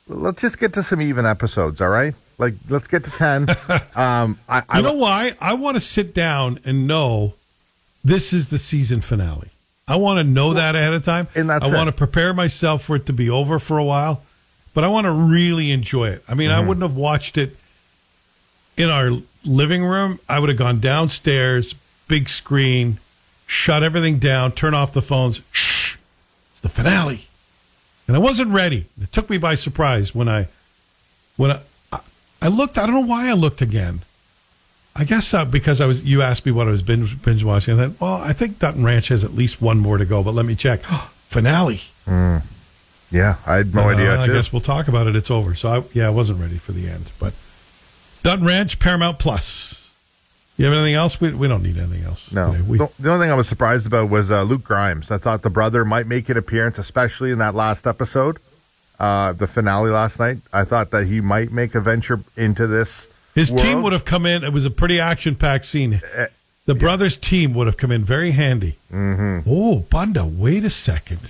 let's just get to some even episodes, all right? Like, let's get to 10. You know why? I want to sit down and know this is the season finale. I want to know that ahead of time. And that's I want to prepare myself for it to be over for a while, but I want to really enjoy it. I mean, I wouldn't have watched it in our living room. I would have gone downstairs, big screen, shut everything down, turn off the phones. Shh, it's the finale. And I wasn't ready. It took me by surprise when I looked. I don't know why I looked again. I guess because you asked me what I was binge watching. I thought, well, I think Dutton Ranch has at least one more to go, but let me check. Finale. Yeah, I had no idea. I guess we'll talk about it. It's over. So I wasn't ready for the end. But Dutton Ranch, Paramount Plus. You have anything else? We don't need anything else. No. The only thing I was surprised about was Luke Grimes. I thought the brother might make an appearance, especially in that last episode, the finale last night. I thought that he might make a venture into this His world. team would have come in. It was a pretty action-packed scene. The brothers' team would have come in very handy. Mm-hmm. Oh, Bunda, wait a second.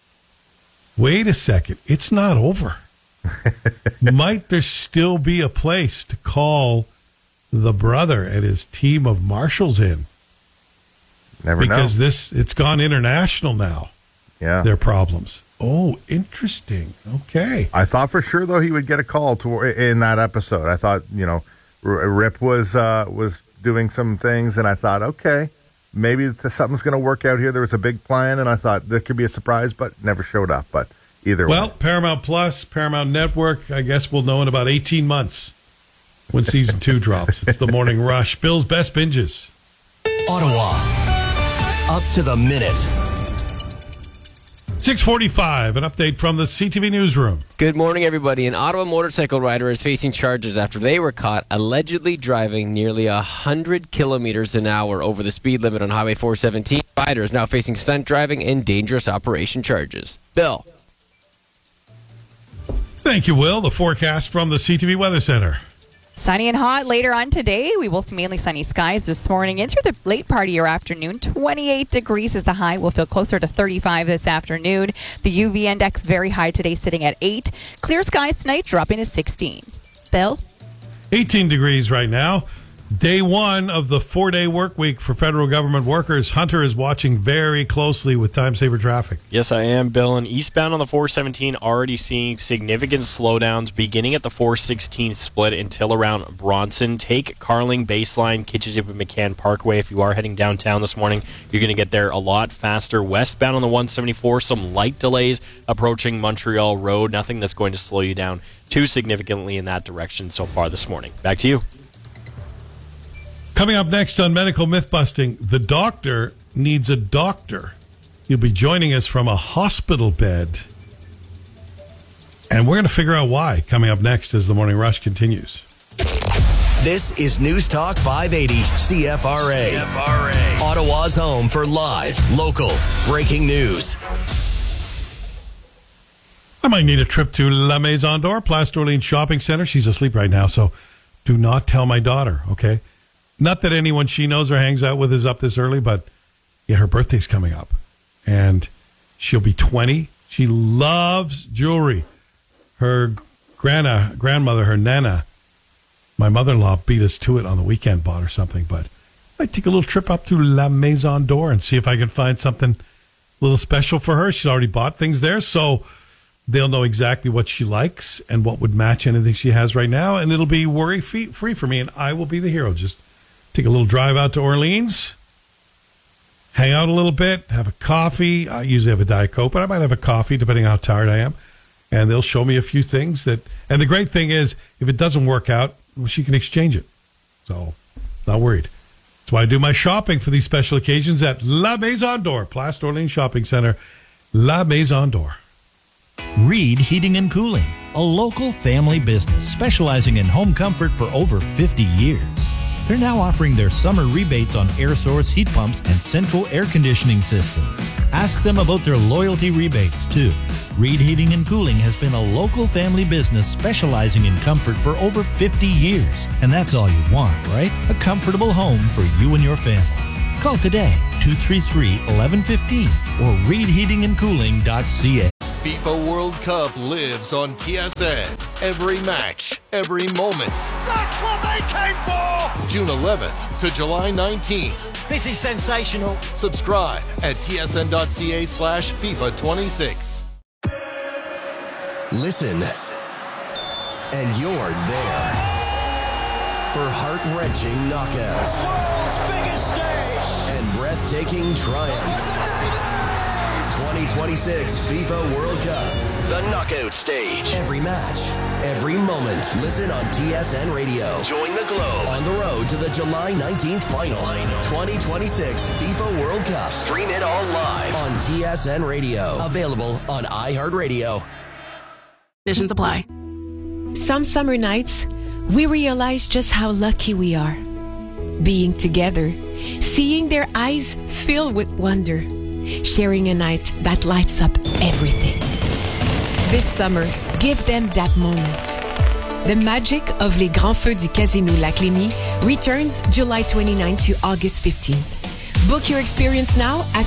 It's not over. Might there still be a place to call the brother and his team of marshals in? Never because know. It's gone international now. Yeah. Their problems. Oh, interesting. Okay. I thought for sure, though, he would get a call in that episode. I thought, Rip was doing some things, and I thought, okay, maybe something's going to work out here. There was a big plan, and I thought there could be a surprise, but never showed up. But either way. Well, Paramount Plus, Paramount Network, I guess we'll know in about 18 months when season 2 drops. It's the Morning Rush. Bill's Best Binges. Ottawa. Up to the minute. 6:45, an update from the CTV Newsroom. Good morning, everybody. An Ottawa motorcycle rider is facing charges after they were caught allegedly driving nearly 100 kilometers an hour over the speed limit on Highway 417. The rider is now facing stunt driving and dangerous operation charges. Bill. Thank you, Will. The forecast from the CTV Weather Center. Sunny and hot later on today. We will see mainly sunny skies this morning into the late part of your afternoon. 28 degrees is the high. We'll feel closer to 35 this afternoon. The UV index very high today, sitting at 8. Clear skies tonight, dropping to 16. Bill? 18 degrees right now. Day 1 of the 4-day work week for federal government workers. Hunter is watching very closely with time-saver traffic. Yes, I am, Bill. And eastbound on the 417, already seeing significant slowdowns beginning at the 416 split until around Bronson. Take Carling Baseline, Kitchissippi McCann Parkway. If you are heading downtown this morning, you're going to get there a lot faster. Westbound on the 174, some light delays approaching Montreal Road. Nothing that's going to slow you down too significantly in that direction so far this morning. Back to you. Coming up next on Medical Myth-Busting, the doctor needs a doctor. He'll be joining us from a hospital bed. And we're going to figure out why coming up next as the Morning Rush continues. This is News Talk 580 CFRA. Ottawa's home for live, local, breaking news. I might need a trip to La Maison d'Or, Place d'Orleans Shopping Center. She's asleep right now, so do not tell my daughter, okay? Not that anyone she knows or hangs out with is up this early, but yeah, her birthday's coming up. And she'll be 20. She loves jewelry. Her grandmother, her Nana, my mother-in-law beat us to it on the weekend, bought her something. But I might take a little trip up to La Maison d'Or and see if I can find something a little special for her. She's already bought things there, so they'll know exactly what she likes and what would match anything she has right now. And it'll be worry-free for me, and I will be the hero. Just take a little drive out to Orleans, hang out a little bit, have a coffee. I usually have a Diet Coke, but I might have a coffee depending on how tired I am. And they'll show me a few things and the great thing is, if it doesn't work out, well, she can exchange it. So, not worried. That's why I do my shopping for these special occasions at La Maison d'Or, Place d'Orleans Shopping Center, La Maison d'Or. Reed Heating and Cooling, a local family business specializing in home comfort for over 50 years. They're now offering their summer rebates on air source heat pumps and central air conditioning systems. Ask them about their loyalty rebates, too. Reed Heating and Cooling has been a local family business specializing in comfort for over 50 years. And that's all you want, right? A comfortable home for you and your family. Call today, 233-1115 or reedheatingandcooling.ca. FIFA World Cup lives on TSN. Every match, every moment. That's what they came for! June 11th to July 19th. This is sensational. Subscribe at tsn.ca/FIFA26. Listen, and you're there for heart-wrenching knockouts. The world's biggest stage! And breathtaking triumph. 2026 FIFA World Cup. The knockout stage. Every match, every moment. Listen on TSN Radio. Join the Globe on the road to the July 19th final. 2026 FIFA World Cup. Stream it all live on TSN Radio. Available on iHeartRadio. Conditions apply. Some summer nights, we realize just how lucky we are. Being together, seeing their eyes filled with wonder, sharing a night that lights up everything. This summer, give them that moment. The magic of Les Grands Feux du Casino Lac Lémy returns July 29 to August 15. Book your experience now at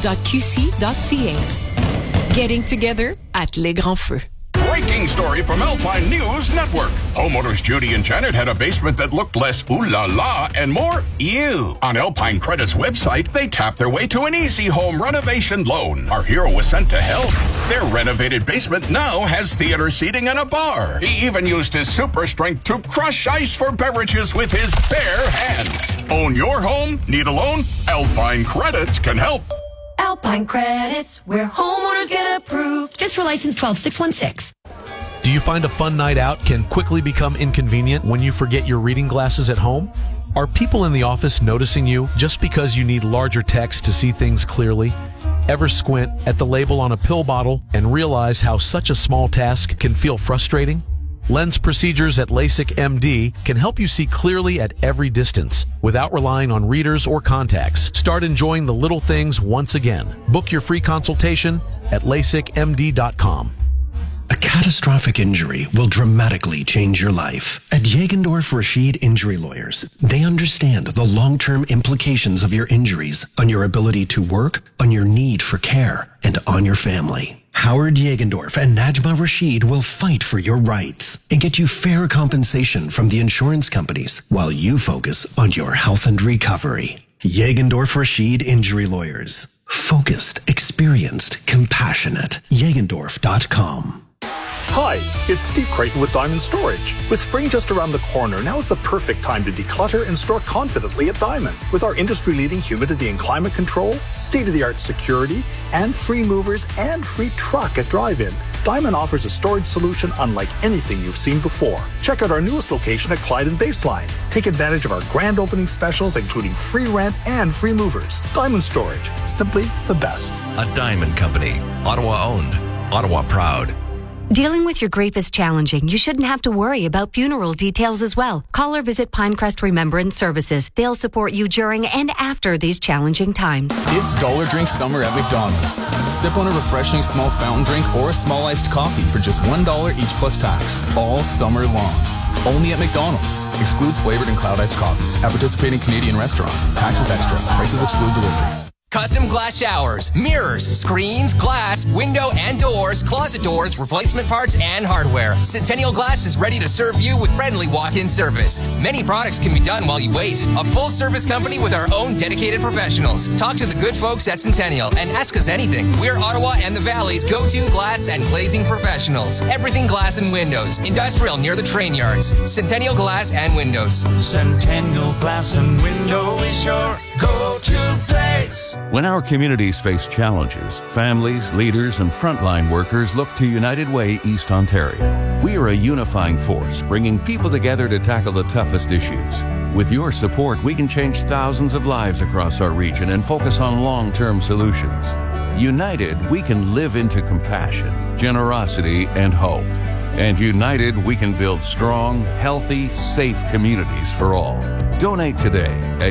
feu.qc.ca. Getting together at Les Grands Feux. Breaking story from Alpine News Network. Homeowners Judy and Janet had a basement that looked less ooh la la and more ew. On Alpine Credit's website, they tapped their way to an easy home renovation loan. Our hero was sent to help. Their renovated basement now has theater seating and a bar. He even used his super strength to crush ice for beverages with his bare hands. Own your home? Need a loan? Alpine Credits can help. Alpine Credits, where homeowners get approved. Just for license 12616. Do you find a fun night out can quickly become inconvenient when you forget your reading glasses at home? Are people in the office noticing you just because you need larger text to see things clearly? Ever squint at the label on a pill bottle and realize how such a small task can feel frustrating? Lens procedures at LASIK MD can help you see clearly at every distance without relying on readers or contacts. Start enjoying the little things once again. Book your free consultation at LASIKMD.com. A catastrophic injury will dramatically change your life. At Jagendorf Rashid Injury Lawyers, they understand the long-term implications of your injuries on your ability to work, on your need for care, and on your family. Howard Jagendorf and Najma Rashid will fight for your rights and get you fair compensation from the insurance companies while you focus on your health and recovery. Jagendorf Rashid Injury Lawyers. Focused, experienced, compassionate. Jagendorf.com. Hi, it's Steve Creighton with Diamond Storage. With spring just around the corner, now is the perfect time to declutter and store confidently at Diamond. With our industry-leading humidity and climate control, state-of-the-art security, and free movers and free truck at drive-in, Diamond offers a storage solution unlike anything you've seen before. Check out our newest location at Clyde and Baseline. Take advantage of our grand opening specials, including free rent and free movers. Diamond Storage, simply the best. A Diamond Company, Ottawa owned, Ottawa proud. Dealing with your grief is challenging. You shouldn't have to worry about funeral details as well. Call or visit Pinecrest Remembrance Services. They'll support you during and after these challenging times. It's Dollar Drink Summer at McDonald's. Sip on a refreshing small fountain drink or a small iced coffee for just $1 each plus tax. All summer long. Only at McDonald's. Excludes flavored and cloud iced coffees. At participating Canadian restaurants. Taxes extra. Prices exclude delivery. Custom glass showers, mirrors, screens, glass, window and doors, closet doors, replacement parts, and hardware. Centennial Glass is ready to serve you with friendly walk-in service. Many products can be done while you wait. A full-service company with our own dedicated professionals. Talk to the good folks at Centennial and ask us anything. We're Ottawa and the Valley's go-to glass and glazing professionals. Everything glass and windows. Industrial near the train yards. Centennial Glass and Windows. Centennial Glass and Window is your go-to place. When our communities face challenges, families, leaders, and frontline workers look to United Way East Ontario. We are a unifying force, bringing people together to tackle the toughest issues. With your support, we can change thousands of lives across our region and focus on long-term solutions. United, we can live into compassion, generosity, and hope. And united, we can build strong, healthy, safe communities for all. Donate today at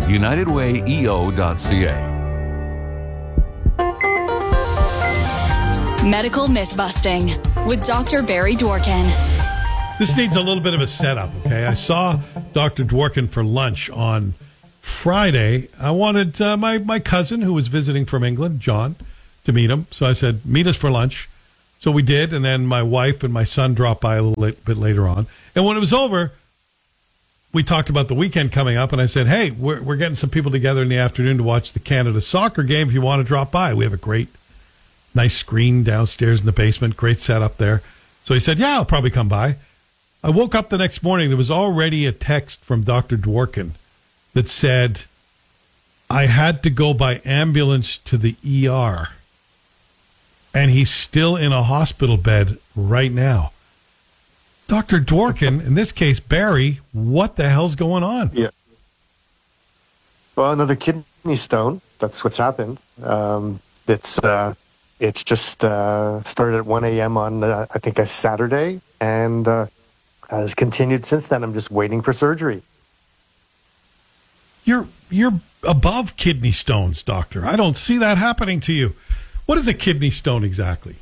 unitedwayeo.ca. Medical Myth-Busting with Dr. Barry Dworkin. This needs a little bit of a setup, okay? I saw Dr. Dworkin for lunch on Friday. I wanted my cousin, who was visiting from England, John, to meet him. So I said, meet us for lunch. So we did, and then my wife and my son dropped by a little bit later on. And when it was over, we talked about the weekend coming up, and I said, hey, we're getting some people together in the afternoon to watch the Canada soccer game if you want to drop by. We have a great, nice screen downstairs in the basement, great setup there. So he said, yeah, I'll probably come by. I woke up the next morning. There was already a text from Dr. Dworkin that said, I had to go by ambulance to the ER. And he's still in a hospital bed right now. Dr. Dworkin, in this case, Barry, what the hell's going on? Yeah. Well, another kidney stone. That's what's happened. It's just started at 1 a.m. on, I think, a Saturday, and has continued since then. I'm just waiting for surgery. You're above kidney stones, doctor. I don't see that happening to you. What is a kidney stone exactly?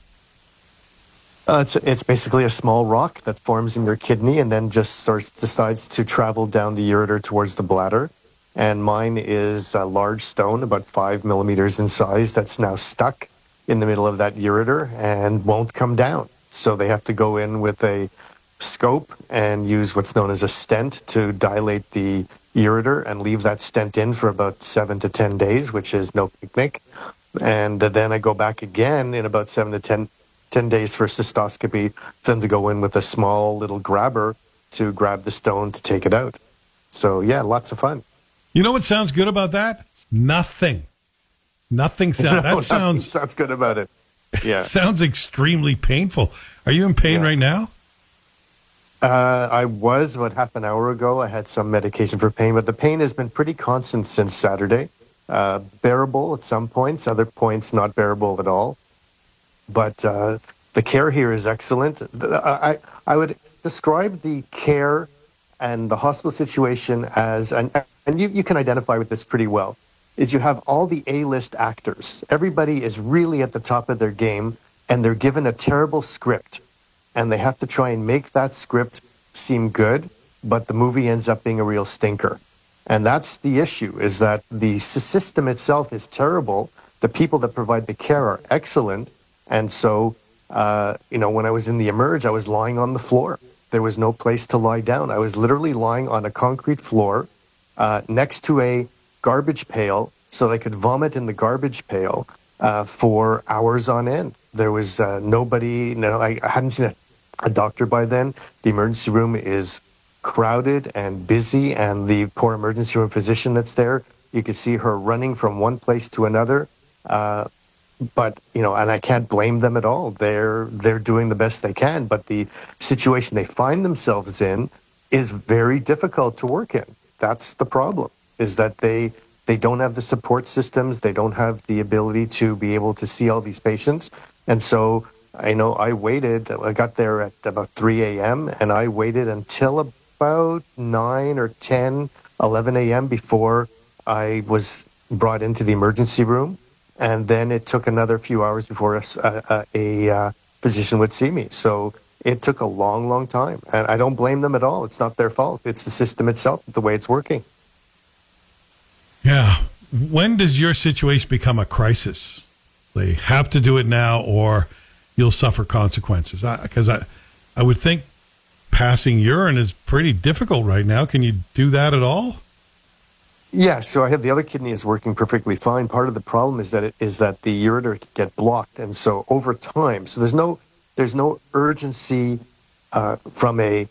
It's basically a small rock that forms in your kidney and then just decides to travel down the ureter towards the bladder. And mine is a large stone, about 5 millimeters in size, that's now stuck in the middle of that ureter and won't come down. So they have to go in with a scope and use what's known as a stent to dilate the ureter and leave that stent in for about 7 to 10 days, which is no picnic. And then I go back again in about 7 to 10 days for cystoscopy, then to go in with a small little grabber to grab the stone to take it out. So, yeah, lots of fun. You know what sounds good about that? Nothing. Nothing sounds... Nothing sounds good about it. Yeah. It sounds extremely painful. Are you in pain right now? I was about half an hour ago. I had some medication for pain, but the pain has been pretty constant since Saturday. Bearable at some points, other points not bearable at all. But the care here is excellent. I would describe the care and the hospital situation as, and you can identify with this pretty well, is you have all the A-list actors. Everybody is really at the top of their game, and they're given a terrible script. And they have to try and make that script seem good, but the movie ends up being a real stinker. And that's the issue, is that the system itself is terrible. The people that provide the care are excellent. And so, when I was in the Emerge, I was lying on the floor. There was no place to lie down. I was literally lying on a concrete floor next to a garbage pail so that I could vomit in the garbage pail for hours on end. There was nobody, I hadn't seen a doctor by then. The emergency room is crowded and busy, and the poor emergency room physician that's there, you could see her running from one place to another. But, and I can't blame them at all. They're doing the best they can, but the situation they find themselves in is very difficult to work in. That's the problem, is that they don't have the support systems. They don't have the ability to be able to see all these patients. And so, I waited. I got there at about 3 a.m., and I waited until about 9 or 10, 11 a.m. before I was brought into the emergency room. And then it took another few hours before a physician would see me. So it took a long, long time. And I don't blame them at all. It's not their fault. It's the system itself, the way it's working. Yeah. When does your situation become a crisis? They have to do it now, or you'll suffer consequences. Because I would think passing urine is pretty difficult right now. Can you do that at all? Yeah, so I have the other kidney is working perfectly fine. Part of the problem is that the ureter can get blocked, and so over time, so there's no urgency from a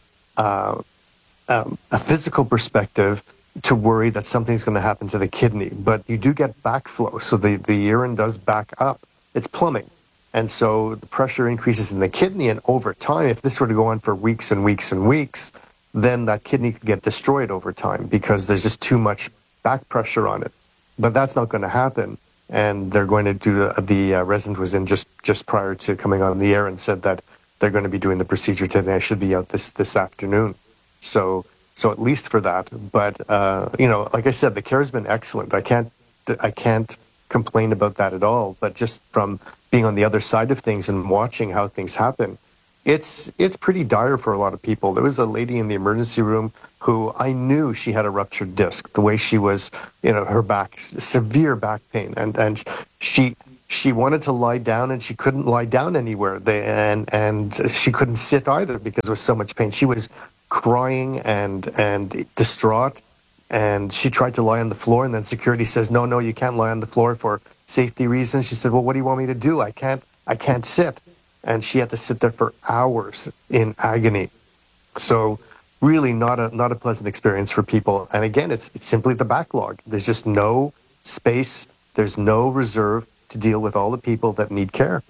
physical perspective to worry that something's going to happen to the kidney, but you do get backflow, so the urine does back up. It's plumbing, and so the pressure increases in the kidney, and over time, if this were to go on for weeks and weeks and weeks, then that kidney could get destroyed over time because there's just too much back pressure on it. But that's not going to happen, and they're going to do the resident was in just prior to coming on the air and said that they're going to be doing the procedure today. I should be out this afternoon, so at least for that. But like I said, the care has been excellent. I can't complain about that at all. But just from being on the other side of things and watching how things happen, it's pretty dire for a lot of people. There was a lady in the emergency room who I knew she had a ruptured disc, the way she was, her back, severe back pain. And she she wanted to lie down and she couldn't lie down anywhere. And she couldn't sit either because there was so much pain. She was crying and distraught. And she tried to lie on the floor, and then security says, no, you can't lie on the floor for safety reasons. She said, well, what do you want me to do? I can't sit. And she had to sit there for hours in agony. So really not a pleasant experience for people. And again, it's simply the backlog. There's just no space. There's no reserve to deal with all the people that need care.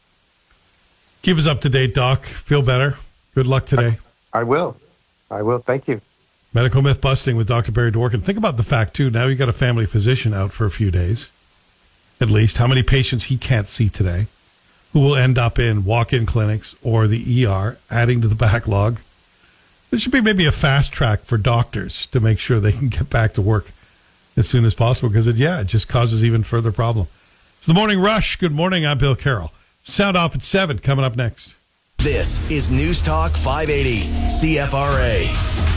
Keep us up to date, Doc. Feel better. Good luck today. I will. Thank you. Medical myth busting with Dr. Barry Dworkin. Think about the fact, too, now you've got a family physician out for a few days, at least. How many patients he can't see today, who will end up in walk-in clinics or the ER, adding to the backlog. There should be maybe a fast track for doctors to make sure they can get back to work as soon as possible, because it just causes even further problem. It's the Morning Rush. Good morning. I'm Bill Carroll. Sound off at 7 coming up next. This is News Talk 580 CFRA.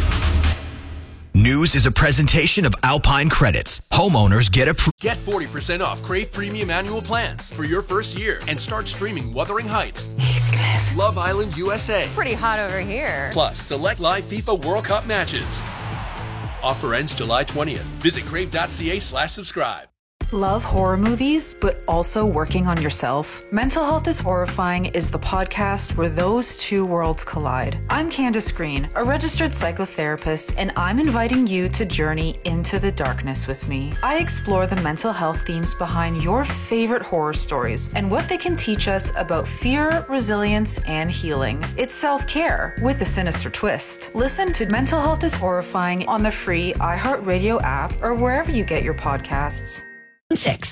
News is a presentation of Alpine Credits. Homeowners get Get 40% off Crave Premium Annual Plans for your first year and start streaming Wuthering Heights, Love Island USA. Pretty hot over here. Plus, select live FIFA World Cup matches. Offer ends July 20th. Visit crave.ca/subscribe. Love horror movies, but also working on yourself? Mental Health is Horrifying is the podcast where those two worlds collide. I'm Candace Green, a registered psychotherapist, and I'm inviting you to journey into the darkness with me. I explore the mental health themes behind your favorite horror stories and what they can teach us about fear, resilience, and healing. It's self-care with a sinister twist. Listen to Mental Health is Horrifying on the free iHeartRadio app or wherever you get your podcasts. 6.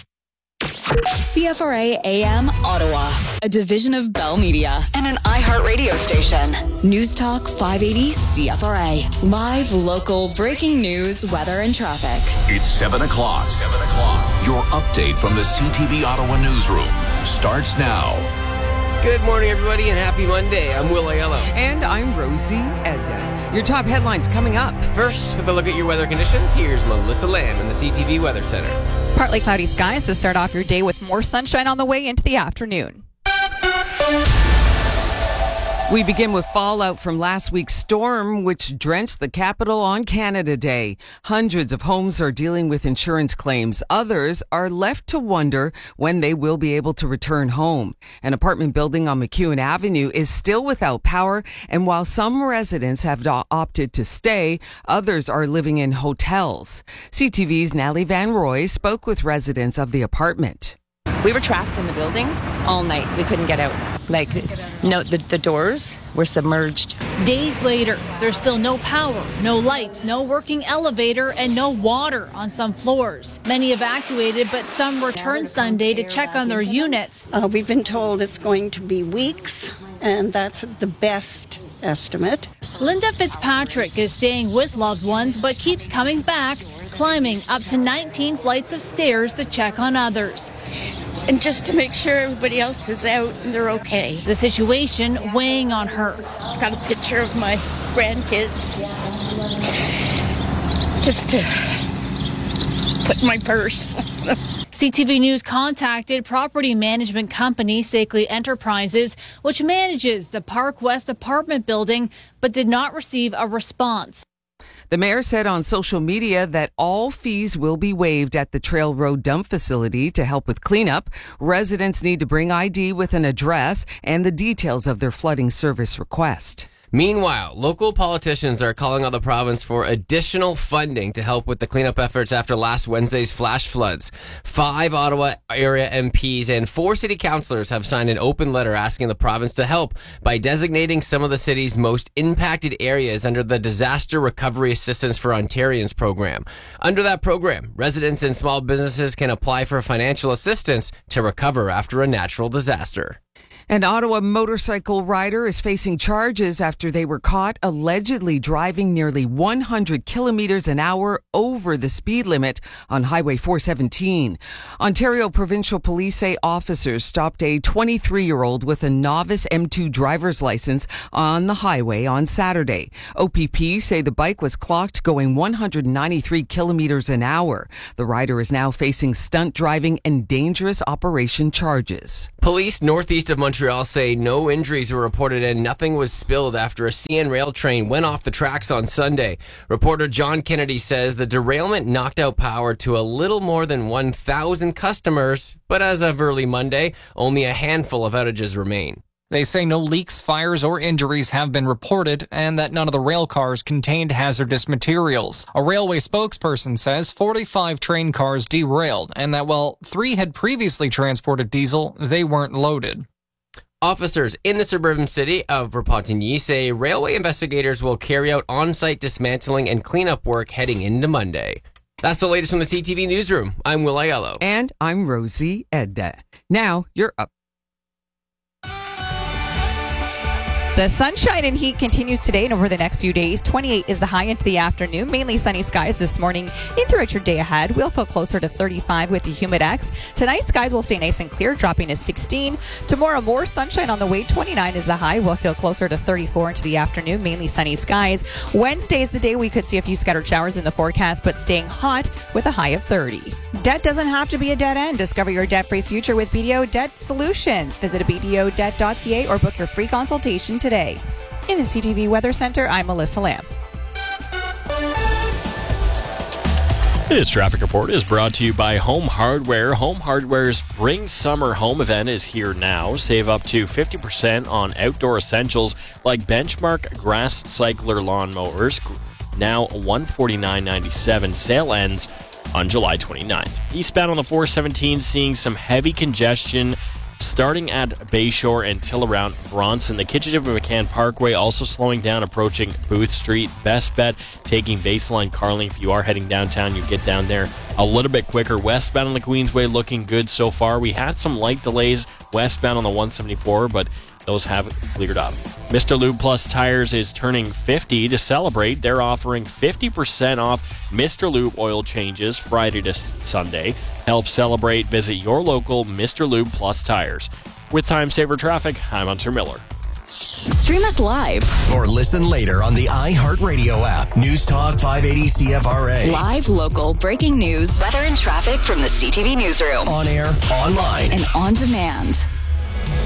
CFRA AM Ottawa, a division of Bell Media and an iHeart radio station. News Talk 580 CFRA. Live, local, breaking news, weather, and traffic. It's 7 o'clock. Your update from the CTV Ottawa newsroom starts now. Good morning, everybody, and happy Monday. I'm Will Aiello. And I'm Rosie Edda. Your top headlines coming up. First, with a look at your weather conditions, here's Melissa Lamb in the CTV Weather Center. Partly cloudy skies to start off your day with more sunshine on the way into the afternoon. We begin with fallout from last week's storm, which drenched the capital on Canada Day. Hundreds of homes are dealing with insurance claims. Others are left to wonder when they will be able to return home. An apartment building on McEwen Avenue is still without power, and while some residents have opted to stay, others are living in hotels. CTV's Natalie Van Roy spoke with residents of the apartment. We were trapped in the building all night. We couldn't get out. The doors were submerged. Days later, there's still no power, no lights, no working elevator, and no water on some floors. Many evacuated, but some returned Sunday to check on their units. We've been told it's going to be weeks, and that's the best estimate. Linda Fitzpatrick is staying with loved ones, but keeps coming back, climbing up to 19 flights of stairs to check on others. And just to make sure everybody else is out and they're okay. The situation weighing on her. Got a picture of my grandkids. Just to put in my purse. CTV News contacted property management company Sakeley Enterprises, which manages the Park West apartment building, but did not receive a response. The mayor said on social media that all fees will be waived at the Trail Road dump facility to help with cleanup. Residents need to bring ID with an address and the details of their flooding service request. Meanwhile, local politicians are calling on the province for additional funding to help with the cleanup efforts after last Wednesday's flash floods. 5 Ottawa area MPs and 4 city councillors have signed an open letter asking the province to help by designating some of the city's most impacted areas under the Disaster Recovery Assistance for Ontarians program. Under that program, residents and small businesses can apply for financial assistance to recover after a natural disaster. An Ottawa motorcycle rider is facing charges after they were caught allegedly driving nearly 100 kilometers an hour over the speed limit on Highway 417. Ontario Provincial Police say officers stopped a 23-year-old with a novice M2 driver's license on the highway on Saturday. OPP say the bike was clocked going 193 kilometers an hour. The rider is now facing stunt driving and dangerous operation charges. Police northeast of Montreal say no injuries were reported and nothing was spilled after a CN rail train went off the tracks on Sunday. Reporter John Kennedy says the derailment knocked out power to a little more than 1,000 customers, but as of early Monday, only a handful of outages remain. They say no leaks, fires, or injuries have been reported and that none of the rail cars contained hazardous materials. A railway spokesperson says 45 train cars derailed and that while 3 had previously transported diesel, they weren't loaded. Officers in the suburban city of Repentigny say railway investigators will carry out on-site dismantling and cleanup work heading into Monday. That's the latest from the CTV Newsroom. I'm Will Aiello. And I'm Rosie Edda. Now you're up. The sunshine and heat continues today and over the next few days. 28 is the high into the afternoon. Mainly sunny skies this morning. In throughout your day ahead, we'll feel closer to 35 with the humidex. Tonight, skies will stay nice and clear, dropping to 16. Tomorrow, more sunshine on the way. 29 is the high. We'll feel closer to 34 into the afternoon. Mainly sunny skies. Wednesday is the day we could see a few scattered showers in the forecast, but staying hot with a high of 30. Debt doesn't have to be a dead end. Discover your debt-free future with BDO Debt Solutions. Visit bdodebt.ca or book your free consultation today. In the CTV Weather Center, I'm Melissa Lamb. This traffic report is brought to you by Home Hardware. Home Hardware's Spring Summer Home event is here now. Save up to 50% on outdoor essentials like Benchmark Grass Cycler lawnmowers. Now $149.97. Sale ends on July 29th. Eastbound on the 417 seeing some heavy congestion starting at Bayshore until around Bronson. The Kitchener McCann Parkway also slowing down approaching Booth Street. Best bet taking Baseline Carling. If you are heading downtown, you get down there a little bit quicker. Westbound on the Queensway looking good so far. We had some light delays westbound on the 174, but those have cleared up. Mr. Lube Plus Tires is turning 50 to celebrate. They're offering 50% off Mr. Lube oil changes Friday to Sunday. Help celebrate. Visit your local Mr. Lube Plus Tires. With Time Saver Traffic, I'm Hunter Miller. Stream us live or listen later on the iHeartRadio app. News Talk 580 CFRA. Live, local, breaking news, weather and traffic from the CTV Newsroom. On air, online, and on demand.